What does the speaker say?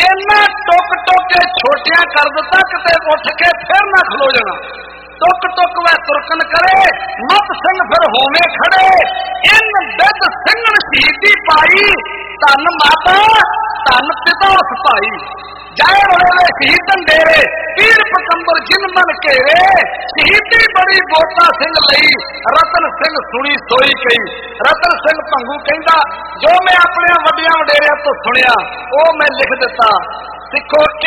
इन्ना टुक टुक के छोटिया कर दिता किते उठ के फिर ना खलो जाना। टुक टुक वह तुरकन करे मत सिंह फिर होवे खड़े। इन बिद सिंह शहीदी पाई धन माता धन पिता उस भाई। जाए रोड़े शहीदन डेरे पीर पकंबर जिन मन घेरे। शहीदी बड़ी बोता सिंह लई रतन सिंह सुनी सोई कई। रतन सिंह भंगू कहंदा जो मैं अपने वड्डियां वडेरियां तो सुनिया वो मैं लिख दिता। सिखो